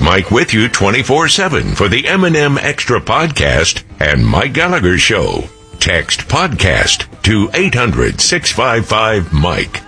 Mike with you 24/7 for the M&M Extra Podcast and Mike Gallagher Show. Text podcast to 800-655-MIKE.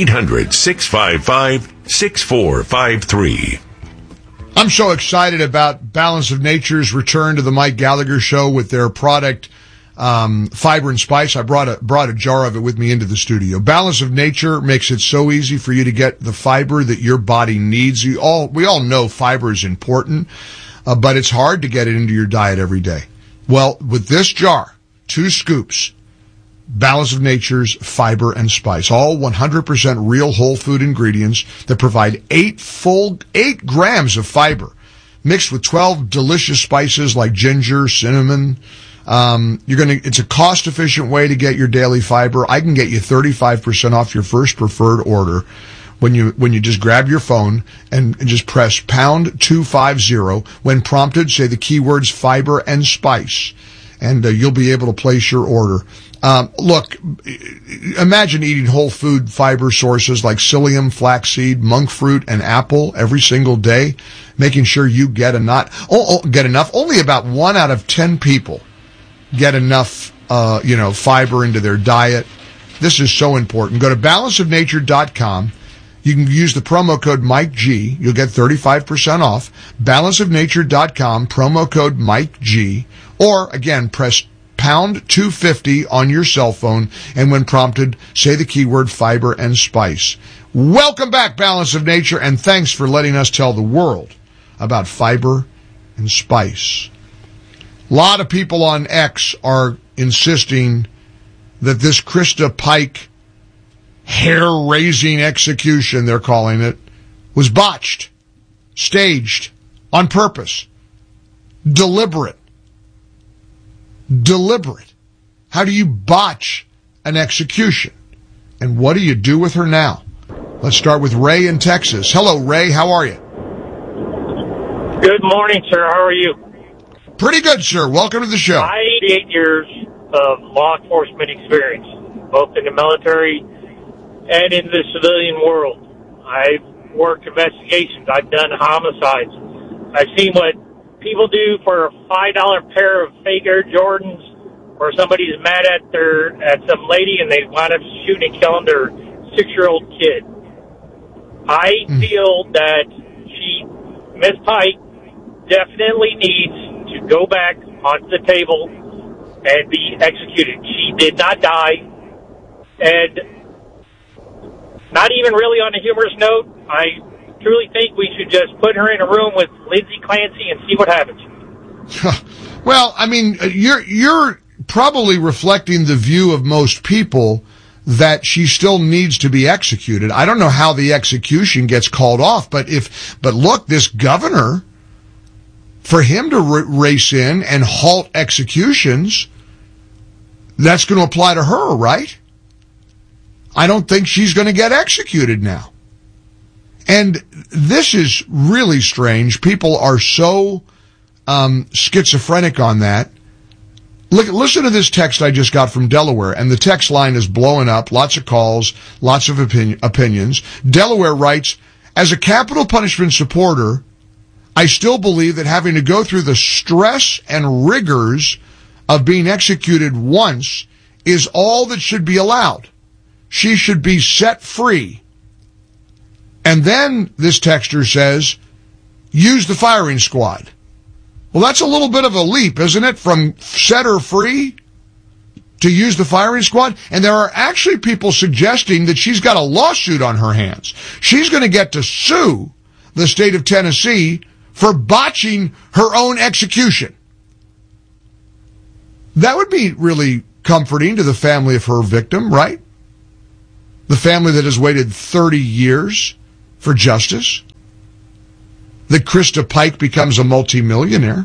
800-655-6453. I'm so excited about Balance of Nature's return to the Mike Gallagher Show with their product, Fiber and Spice. I brought a jar of it with me into the studio. Balance of Nature makes it so easy for you to get the fiber that your body needs. We all know fiber is important, but it's hard to get it into your diet every day. Well, with this jar, 2 scoops, Balance of Nature's Fiber and Spice, all 100% real whole food ingredients that provide 8 grams of fiber, mixed with 12 delicious spices like ginger, cinnamon. It's a cost-efficient way to get your daily fiber. I can get you 35% off your first preferred order when you just grab your phone and just press pound 250. When prompted, say the keywords fiber and spice, and you'll be able to place your order. Look, imagine eating whole food fiber sources like psyllium, flaxseed, monk fruit, and apple every single day, making sure you get enough. Only about 1 out of 10 people get enough, fiber into their diet. This is so important. Go to balanceofnature.com. You can use the promo code MikeG. You'll get 35% off. Balanceofnature.com, promo code MikeG. Or, again, press pound 250 on your cell phone, and when prompted, say the keyword fiber and spice. Welcome back, Balance of Nature, and thanks for letting us tell the world about fiber and spice. A lot of people on X are insisting that this Krista Pike hair-raising execution, they're calling it, was botched, staged, on purpose, deliberate. How do you botch an execution? And what do you do with her now? Let's start with Ray in Texas. Hello, Ray. How are you? Good morning, sir. How are you? Pretty good, sir. Welcome to the show. 88 years of law enforcement experience, both in the military and in the civilian world. I've worked investigations. I've done homicides. I've seen what people do for a $5 pair of fake Air Jordans, or somebody's mad at some lady and they wind up shooting and killing their 6-year-old kid. I feel that Miss Pike, definitely needs to go back onto the table and be executed. She did not die, and not even really on a humorous note, I truly think we should just put her in a room with Lindsay Clancy and see what happens. Well, I mean, you're probably reflecting the view of most people that she still needs to be executed. I don't know how the execution gets called off, but look, this governor, for him to race in and halt executions, that's going to apply to her, right? I don't think she's going to get executed now. And this is really strange. People are so schizophrenic on that. Listen to this text I just got from Delaware, and the text line is blowing up. Lots of calls, lots of opinions. Delaware writes, as a capital punishment supporter, I still believe that having to go through the stress and rigors of being executed once is all that should be allowed. She should be set free. And then this texter says, use the firing squad. Well, that's a little bit of a leap, isn't it? From set her free to use the firing squad. And there are actually people suggesting that she's got a lawsuit on her hands. She's going to get to sue the state of Tennessee for botching her own execution. That would be really comforting to the family of her victim, right? The family that has waited 30 years for justice. That Krista Pike becomes a multimillionaire.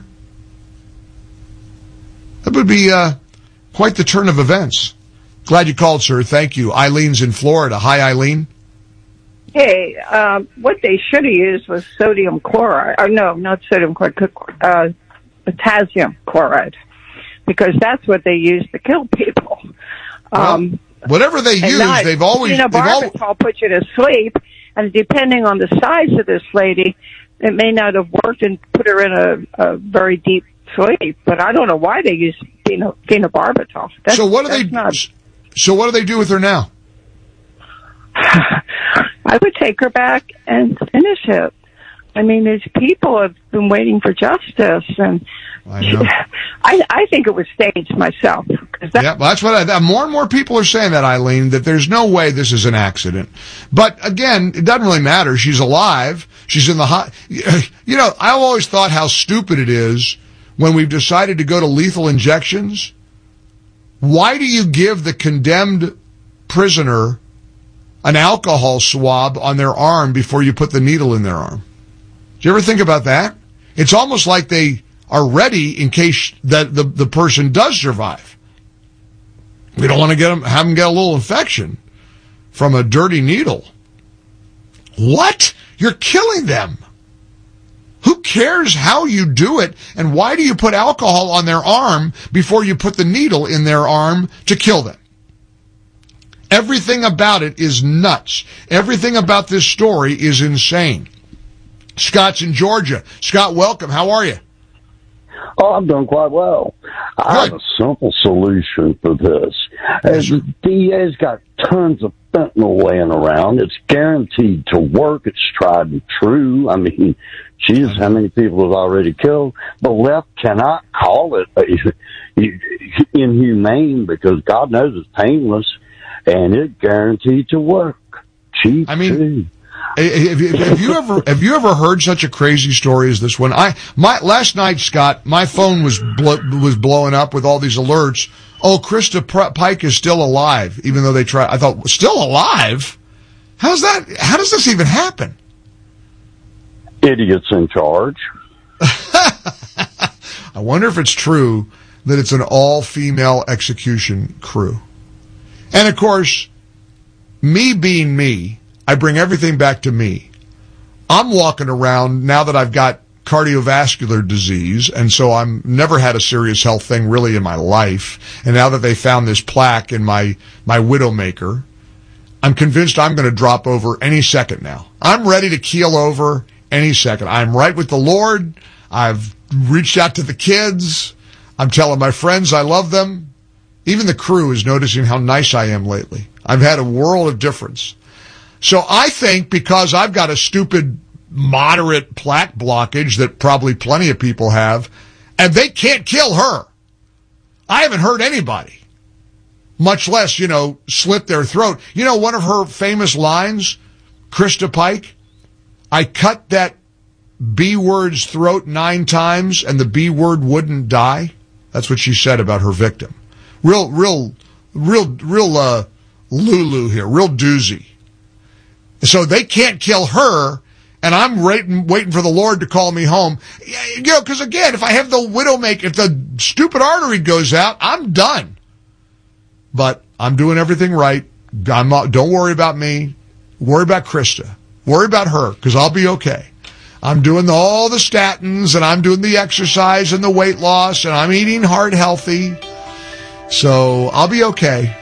That would be quite the turn of events. Glad you called, sir. Thank you. Eileen's in Florida. Hi, Eileen. Hey, what they should have used was sodium chloride. Or no, not sodium chloride, potassium chloride. Because that's what they use to kill people. Whatever they use, they've always... Phenobarbital puts you to sleep, and depending on the size of this lady, it may not have worked and put her in a very deep sleep, but I don't know why they use phenobarbital. So what do they do with her now? I would take her back and finish it. I mean, these people have been waiting for justice, and I think it was staged myself. That's what more and more people are saying that, Eileen, that there's no way this is an accident. But again, it doesn't really matter. She's alive. She's in the I've always thought how stupid it is when we've decided to go to lethal injections. Why do you give the condemned prisoner an alcohol swab on their arm before you put the needle in their arm? Do you ever think about that? It's almost like they are ready in case that the person does survive. We don't want to have them get a little infection from a dirty needle. What? You're killing them. Who cares how you do it, and why do you put alcohol on their arm before you put the needle in their arm to kill them? Everything about it is nuts. Everything about this story is insane. Scott's in Georgia. Scott, welcome. How are you? Oh, I'm doing quite well. I have a simple solution for this. The DA's got tons of fentanyl laying around. It's guaranteed to work. It's tried and true. I mean, geez, how many people have already killed? The left cannot call it inhumane because God knows it's painless, and it's guaranteed to work. Cheap, too. Have you ever heard such a crazy story as this one? Last night, Scott, my phone was blowing up with all these alerts. Oh, Krista Pike is still alive, even though they tried. I thought, still alive? How does this even happen? Idiots in charge. I wonder if it's true that it's an all-female execution crew. And of course, me being me, I bring everything back to me. I'm walking around now that I've got cardiovascular disease, and so I've never had a serious health thing really in my life. And now that they found this plaque in my Widowmaker, I'm convinced I'm going to drop over any second now. I'm ready to keel over any second. I'm right with the Lord. I've reached out to the kids. I'm telling my friends I love them. Even the crew is noticing how nice I am lately. I've had a world of difference. So I think because I've got a stupid, moderate plaque blockage that probably plenty of people have, and they can't kill her. I haven't heard anybody, much less, slit their throat. One of her famous lines, Krista Pike, I cut that B word's throat 9 times and the B word wouldn't die. That's what she said about her victim. Real Lulu here, real doozy. So they can't kill her, and I'm waiting for the Lord to call me home. Because again, if I have the Widowmaker, if the stupid artery goes out, I'm done. But I'm doing everything right. Don't worry about me. Worry about Krista. Worry about her, because I'll be okay. I'm doing all the statins, and I'm doing the exercise and the weight loss, and I'm eating heart healthy. So I'll be okay.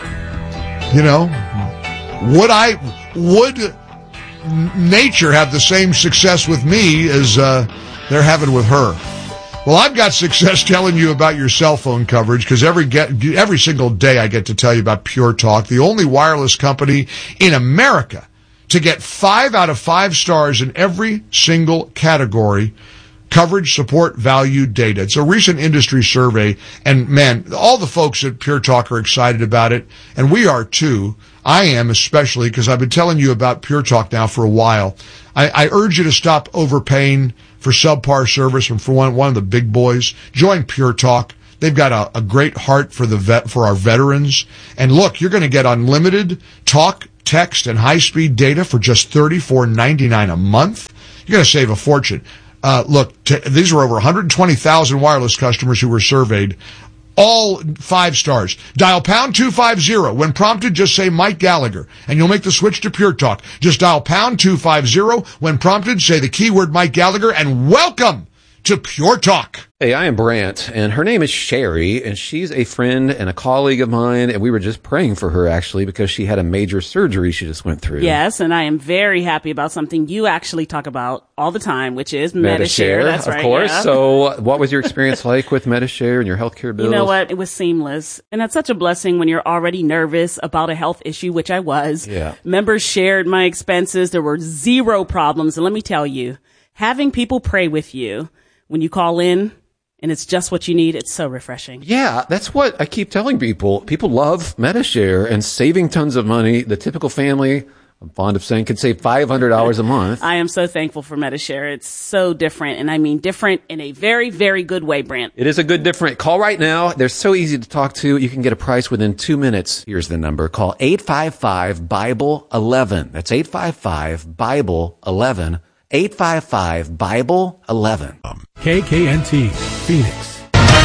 Would nature have the same success with me as they're having with her? Well, I've got success telling you about your cell phone coverage because every single day I get to tell you about Pure Talk, the only wireless company in America to get 5 out of 5 stars in every single category. Coverage, support, value, data. It's a recent industry survey, and man, all the folks at Pure Talk are excited about it, and we are too. I am especially, because I've been telling you about Pure Talk now for a while. I urge you to stop overpaying for subpar service and for one of the big boys. Join Pure Talk. They've got a great heart for our veterans. And look, you're going to get unlimited talk, text, and high-speed data for just $34.99 a month. You're going to save a fortune. These were over 120,000 wireless customers who were surveyed. All 5 stars. Dial pound 250. When prompted, just say Mike Gallagher, and you'll make the switch to Pure Talk. Just dial pound 250. When prompted, say the keyword Mike Gallagher, and welcome to Pure Talk. Hey, I am Brant, and her name is Sherry, and she's a friend and a colleague of mine, and we were just praying for her, actually, because she had a major surgery she just went through. Yes, and I am very happy about something you actually talk about all the time, which is Medi-Share. That's right. Of course. Yeah. So what was your experience like with Medi-Share and your healthcare bills? You know what? It was seamless. And that's such a blessing when you're already nervous about a health issue, which I was. Yeah. Members shared my expenses. There were zero problems. And let me tell you, having people pray with you when you call in, and it's just what you need, it's so refreshing. Yeah, that's what I keep telling people. People love Medi-Share and saving tons of money. The typical family, I'm fond of saying, can save $500 a month. I am so thankful for Medi-Share. It's so different, and I mean different in a very, very good way, Brant. It is a good different. Call right now. They're so easy to talk to. You can get a price within 2 minutes. Here's the number. Call 855-BIBLE-11. That's 855-BIBLE-11. 855-BIBLE-11. KKNT, Phoenix.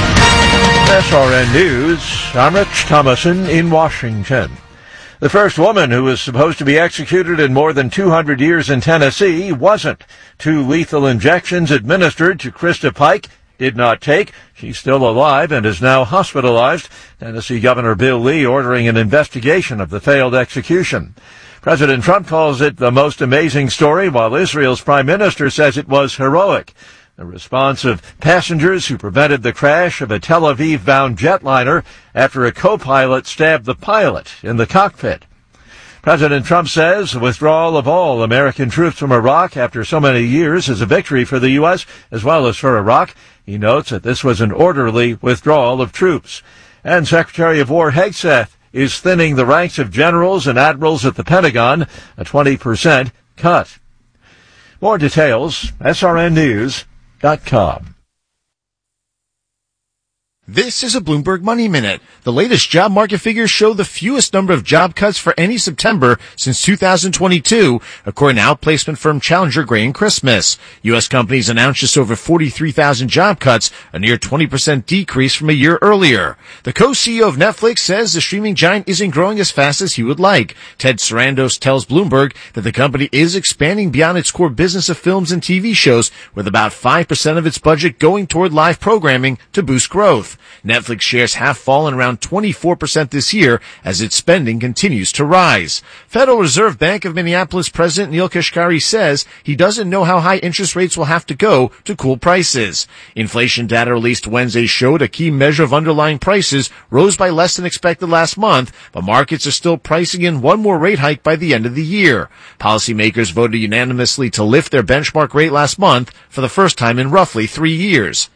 SRN News, I'm Rich Thomason in Washington. The first woman who was supposed to be executed in more than 200 years in Tennessee wasn't. 2 lethal injections administered to Krista Pike did not take. She's still alive and is now hospitalized. Tennessee Governor Bill Lee ordering an investigation of the failed execution. President Trump calls it the most amazing story, while Israel's prime minister says it was heroic. The response of passengers who prevented the crash of a Tel Aviv-bound jetliner after a co-pilot stabbed the pilot in the cockpit. President Trump says the withdrawal of all American troops from Iraq after so many years is a victory for the U.S. as well as for Iraq. He notes that this was an orderly withdrawal of troops. And Secretary of War Hegseth is thinning the ranks of generals and admirals at the Pentagon, a 20% cut. More details, srnnews.com. This is a Bloomberg Money Minute. The latest job market figures show the fewest number of job cuts for any September since 2022, according to outplacement firm Challenger Gray and Christmas. U.S. companies announced just over 43,000 job cuts, a near 20% decrease from a year earlier. The co-CEO of Netflix says the streaming giant isn't growing as fast as he would like. Ted Sarandos tells Bloomberg that the company is expanding beyond its core business of films and TV shows, with about 5% of its budget going toward live programming to boost growth. Netflix shares have fallen around 24% this year as its spending continues to rise. Federal Reserve Bank of Minneapolis President Neil Kashkari says he doesn't know how high interest rates will have to go to cool prices. Inflation data released Wednesday showed a key measure of underlying prices rose by less than expected last month, but markets are still pricing in one more rate hike by the end of the year. Policymakers voted unanimously to lift their benchmark rate last month for the first time in roughly 3 years.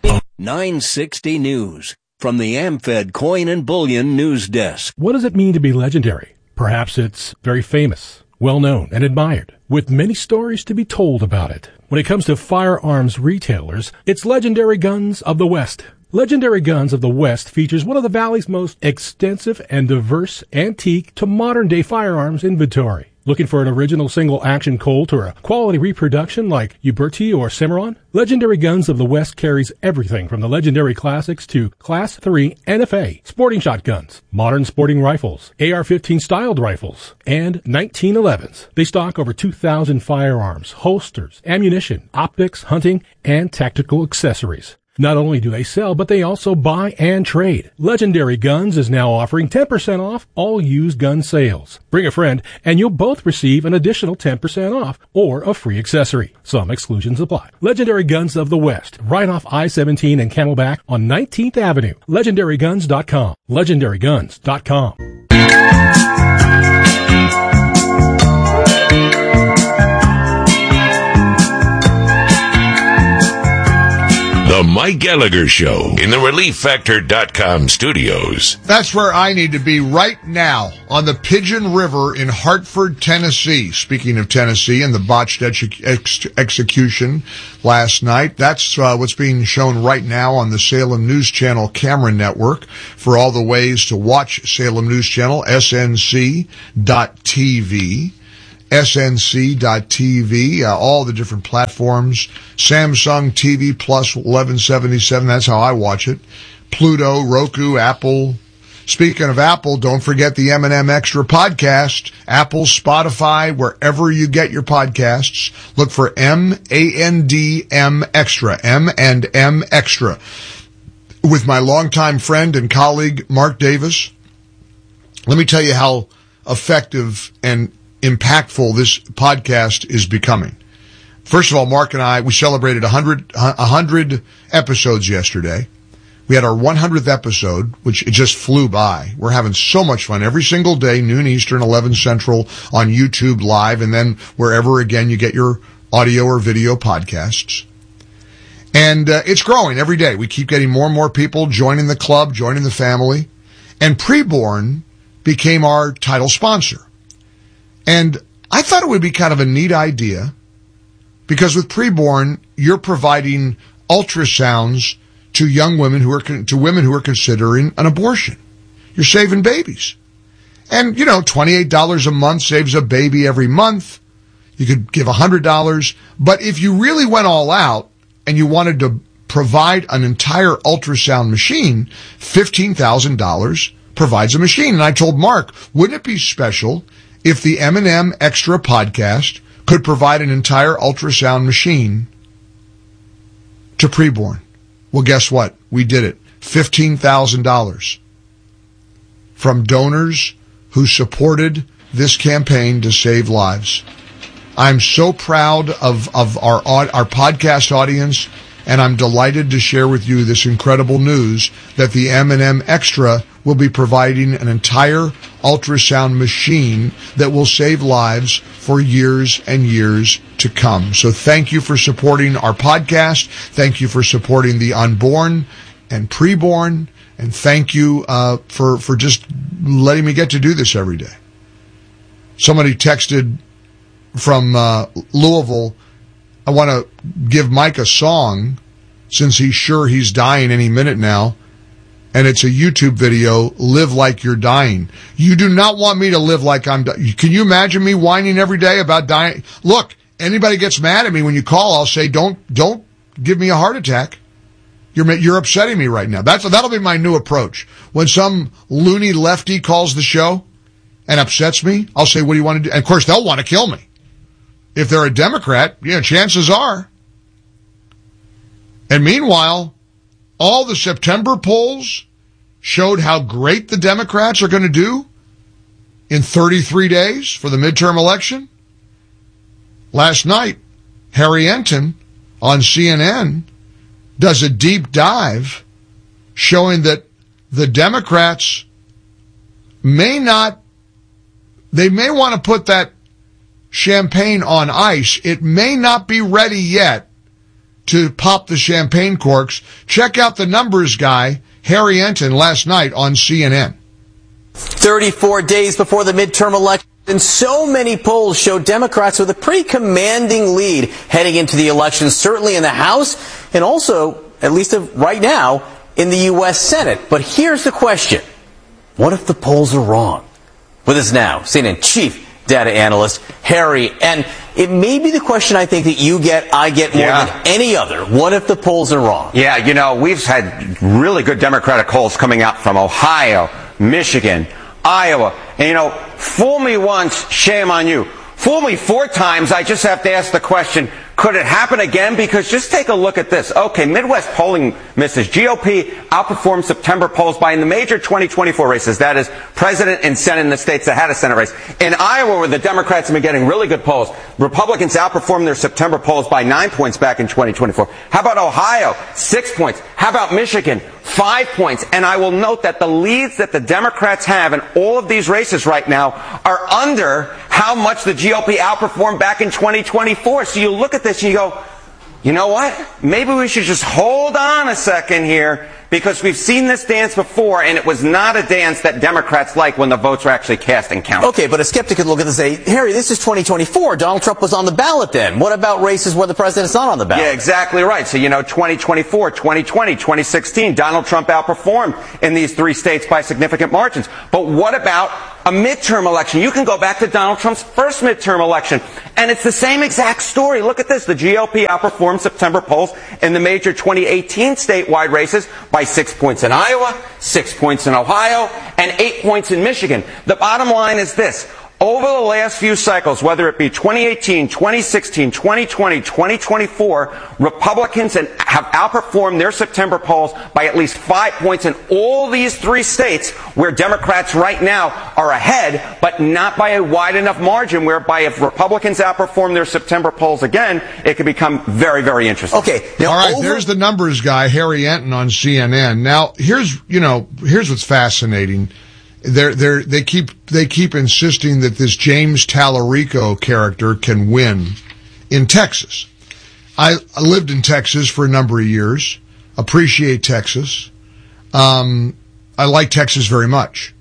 960 News from the AmFed Coin and Bullion News Desk. What does it mean to be legendary? Perhaps it's very famous, well-known, and admired, with many stories to be told about it. When it comes to firearms retailers, it's Legendary Guns of the West. Legendary Guns of the West features one of the Valley's most extensive and diverse antique to modern-day firearms inventory. Looking for an original single-action Colt or a quality reproduction like Uberti or Cimarron? Legendary Guns of the West carries everything from the legendary classics to Class 3 NFA, sporting shotguns, modern sporting rifles, AR-15 styled rifles, and 1911s. They stock over 2,000 firearms, holsters, ammunition, optics, hunting, and tactical accessories. Not only do they sell, but they also buy and trade. Legendary Guns is now offering 10% off all used gun sales. Bring a friend, and you'll both receive an additional 10% off or a free accessory. Some exclusions apply. Legendary Guns of the West, right off I-17 and Camelback on 19th Avenue. LegendaryGuns.com. LegendaryGuns.com. The Mike Gallagher Show in the ReliefFactor.com studios. That's where I need to be right now, on the Pigeon River in Hartford, Tennessee. Speaking of Tennessee and the botched execution last night, that's what's being shown right now on the Salem News Channel camera network. For all the ways to watch Salem News Channel, snc.tv. SNC.TV, all the different platforms, Samsung TV Plus 1177, that's how I watch it, Pluto, Roku, Apple, Speaking of Apple, don't forget the M&M Extra podcast. Apple, Spotify, wherever you get your podcasts. Look for M-A-N-D-M Extra. M&M Extra. With my longtime friend and colleague, Mark Davis. Let me tell you how effective and impactful this podcast is becoming. First of all, Mark and I, we celebrated 100 episodes yesterday. We had our 100th episode, which it just flew by. We're having so much fun every single day, noon Eastern, 11 Central on YouTube Live, and then wherever, again, you get your audio or video podcasts. And it's growing every day. We keep getting more and more people joining the club, joining the family. And Preborn became our title sponsor. And I thought it would be kind of a neat idea, because with Preborn, you're providing ultrasounds to young women who are considering an abortion. You're saving babies. And, $28 a month saves a baby every month. You could give $100. But if you really went all out and you wanted to provide an entire ultrasound machine, $15,000 provides a machine. And I told Mark, wouldn't it be special if the M&M Extra podcast could provide an entire ultrasound machine to Preborn? Well, guess what? We did it. $15,000 from donors who supported this campaign to save lives. I'm so proud of our podcast audience, and I'm delighted to share with you this incredible news that the M&M Extra will be providing an entire ultrasound machine that will save lives for years and years to come. So thank you for supporting our podcast. Thank you for supporting the unborn and preborn. And thank you for just letting me get to do this every day. Somebody texted from Louisville, I want to give Mike a song since he's sure he's dying any minute now. And it's a YouTube video, Live Like You're Dying. You do not want me to live like I'm dying. Can you imagine me whining every day about dying? Look, anybody gets mad at me when you call, I'll say, don't give me a heart attack. You're upsetting me right now. That'll be my new approach. When some loony lefty calls the show and upsets me, I'll say, what do you want to do? And of course, they'll want to kill me. If they're a Democrat, chances are. And meanwhile, all the September polls showed how great the Democrats are going to do in 33 days for the midterm election. Last night, Harry Enton on CNN does a deep dive showing that the Democrats may want to put that champagne on ice. It may not be ready yet to pop the champagne corks. Check out the numbers guy, Harry Enton, last night on CNN. 34 days before the midterm election, and so many polls show Democrats with a pretty commanding lead heading into the election, certainly in the House, and also, at least right now, in the U.S. Senate. But here's the question. What if the polls are wrong? With us now, CNN chief data analyst Harry, and it may be the question I think that I get more than any other. What if the polls are wrong? Yeah, we've had really good Democratic polls coming out from Ohio, Michigan, Iowa. And, fool me once, shame on you. Fool me 4 times, I just have to ask the question, could it happen again? Because just take a look at this. Okay, Midwest polling misses. GOP outperformed September polls by in the major 2024 races. That is president and Senate in the states that had a Senate race. In Iowa, where the Democrats have been getting really good polls, Republicans outperformed their September polls by 9 points back in 2024. How about Ohio? 6 points. How about Michigan? 5 points. And I will note that the leads that the Democrats have in all of these races right now are under how much the GOP outperformed back in 2024. So you look at this and you go, you know what? Maybe we should just hold on a second here, because we've seen this dance before, and it was not a dance that Democrats like when the votes were actually cast and counted. Okay, but a skeptic could look at this and say, Harry, this is 2024. Donald Trump was on the ballot then. What about races where the president's not on the ballot? Yeah, exactly right. So, 2024, 2020, 2016, Donald Trump outperformed in these 3 states by significant margins. But what about a midterm election. You can go back to Donald Trump's first midterm election, and it's the same exact story. Look at this. The GOP outperformed September polls in the major 2018 statewide races by 6 points in Iowa, 6 points in Ohio, and 8 points in Michigan. The bottom line is this. Over the last few cycles, whether it be 2018, 2016, 2020, 2024, Republicans have outperformed their September polls by at least 5 points in all these three states where Democrats right now are ahead, but not by a wide enough margin whereby if Republicans outperform their September polls again, it could become very, very interesting. Okay. Now, all right, there's the numbers guy, Harry Enton on CNN. Now, here's what's fascinating. They keep insisting that this James Tallarico character can win in Texas. I lived in Texas for a number of years. Appreciate Texas. I like Texas very much.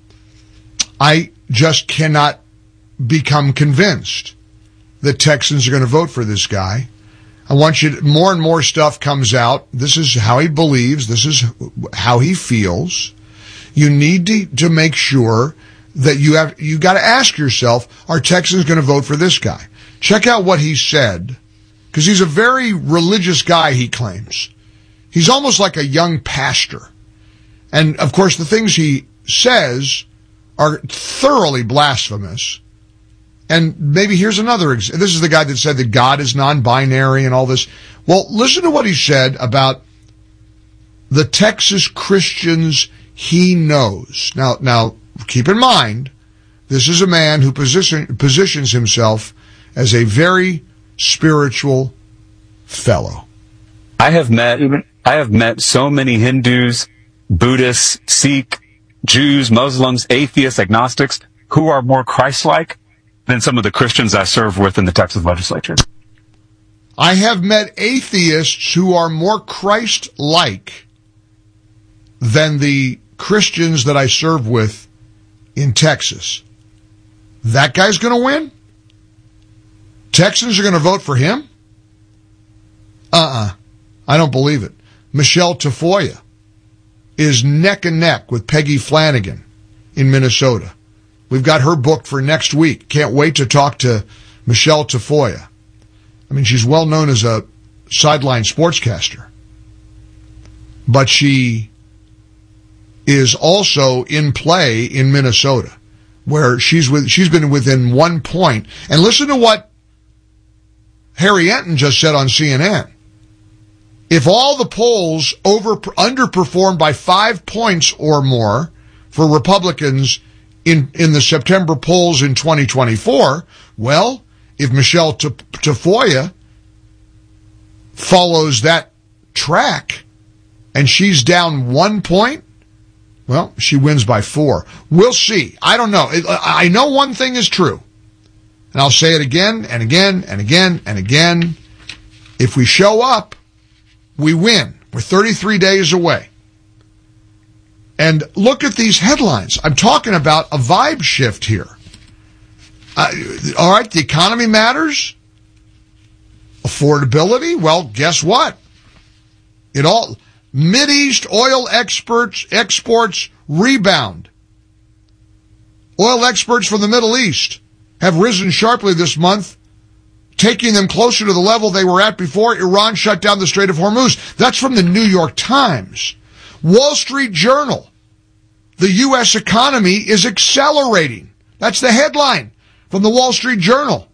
I just cannot become convinced that Texans are going to vote for this guy. I want you to, more and more stuff comes out. This is how he believes. This is how he feels. You need to make sure that you got to ask yourself, are Texans going to vote for this guy? Check out what he said, because he's a very religious guy, he claims. He's almost like a young pastor. And, of course, the things he says are thoroughly blasphemous. And maybe here's another example. This is the guy that said that God is non-binary and all this. Well, listen to what he said about the Texas Christians he knows. Now, keep in mind, this is a man who positions himself as a very spiritual fellow. I have met so many Hindus, Buddhists, Sikh, Jews, Muslims, atheists, agnostics, who are more Christ-like than some of the Christians I serve with in the Texas legislature. I have met atheists who are more Christ-like than the Christians that I serve with in Texas. That guy's going to win? Texans are going to vote for him? I don't believe it. Michelle Tafoya is neck and neck with Peggy Flanagan in Minnesota. We've got her booked for next week. Can't wait to talk to Michelle Tafoya. I mean, she's well known as a sideline sportscaster. But she is also in play in Minnesota, where she's been within 1 point. And listen to what Harry Enton just said on CNN. If all the polls underperform by 5 points or more for Republicans in the September polls in 2024, well, if Michelle Tafoya follows that track and she's down 1 point, well, she wins by 4. We'll see. I don't know. I know one thing is true. And I'll say it again and again and again and again. If we show up, we win. We're 33 days away. And look at these headlines. I'm talking about a vibe shift here. All right, the economy matters. Affordability, well, guess what? Mideast oil exports rebound. Oil exports from the Middle East have risen sharply this month, taking them closer to the level they were at before Iran shut down the Strait of Hormuz. That's from the New York Times. Wall Street Journal. The U.S. economy is accelerating. That's the headline from the Wall Street Journal.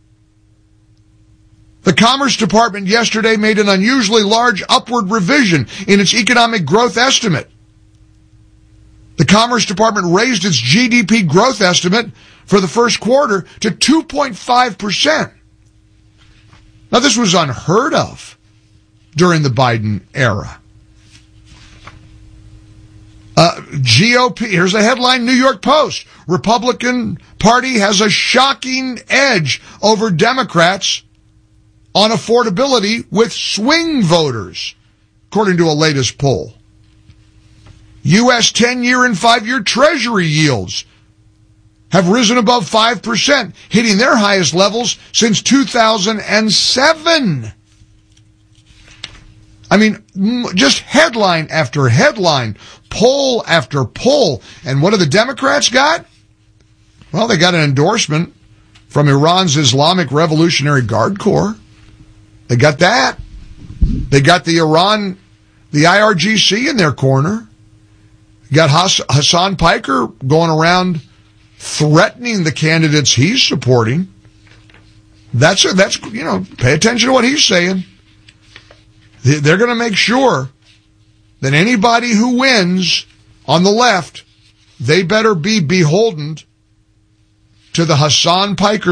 The Commerce Department yesterday made an unusually large upward revision in its economic growth estimate. The Commerce Department raised its GDP growth estimate for the first quarter to 2.5%. Now, this was unheard of during the Biden era. GOP, here's a headline, New York Post. Republican Party has a shocking edge over Democrats on affordability with swing voters, according to a latest poll. U.S. 10-year and 5-year Treasury yields have risen above 5%, hitting their highest levels since 2007. I mean, just headline after headline, poll after poll. And what do the Democrats got? Well, they got an endorsement from Iran's Islamic Revolutionary Guard Corps. They got that. They got the IRGC in their corner. You got Hassan Piker going around threatening the candidates he's supporting. That's pay attention to what he's saying. They're going to make sure that anybody who wins on the left, they better be beholden to the Hassan Piker